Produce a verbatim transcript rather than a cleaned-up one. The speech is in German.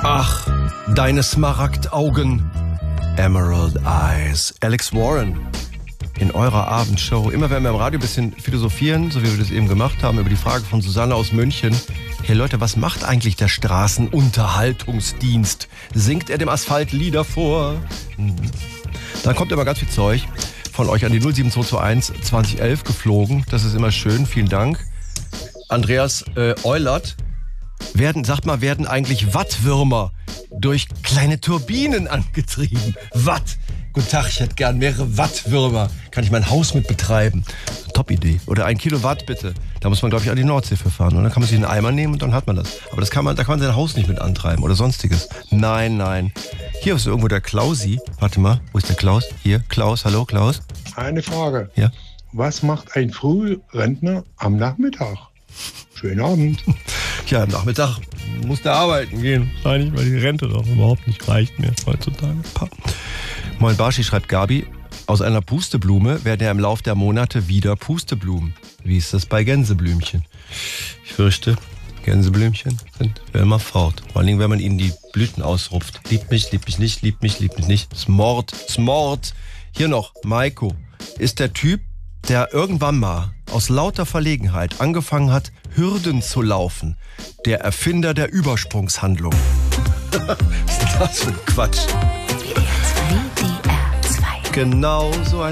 Ach, deine Smaragdaugen. Emerald Eyes. Alex Warren. In eurer Abendshow. Immer wenn wir im Radio ein bisschen philosophieren, so wie wir das eben gemacht haben, über die Frage von Susanne aus München. Hey Leute, was macht eigentlich der Straßenunterhaltungsdienst? Singt er dem Asphalt Lieder vor? Hm. Dann kommt immer ganz viel Zeug von euch an die null sieben zwei zwei eins zwanzig elf geflogen. Das ist immer schön. Vielen Dank. Andreas äh, Eulert. Werden, sagt mal, werden eigentlich Wattwürmer durch kleine Turbinen angetrieben? Watt. Guten Tag, ich hätte gern mehrere Wattwürmer. Kann ich mein Haus mit betreiben? Top-Idee. Oder ein Kilowatt bitte. Da muss man, glaube ich, an die Nordsee für fahren. Und dann kann man sich einen Eimer nehmen und dann hat man das. Aber das kann man, da kann man sein Haus nicht mit antreiben oder sonstiges. Nein, nein. Hier ist irgendwo der Klausi. Warte mal, wo ist der Klaus? Hier, Klaus. Hallo, Klaus. Eine Frage. Ja? Was macht ein Frührentner am Nachmittag? Schönen Abend. Ja, am Nachmittag muss der arbeiten gehen. Wahrscheinlich, weil die Rente doch überhaupt nicht reicht mehr heutzutage. Pa. Moin Barschi, schreibt Gabi, aus einer Pusteblume werden ja im Lauf der Monate wieder Pusteblumen. Wie ist das bei Gänseblümchen? Ich fürchte, Gänseblümchen sind für immer fort. Vor allen Dingen, wenn man ihnen die Blüten ausrupft. Liebt mich, liebt mich nicht, liebt mich, liebt mich nicht. Smort, Smort. Hier noch, Maiko ist der Typ, der irgendwann mal aus lauter Verlegenheit angefangen hat, Hürden zu laufen. Der Erfinder der Übersprungshandlung. Was ist das für ein Quatsch? W D R zwei. Genau so ein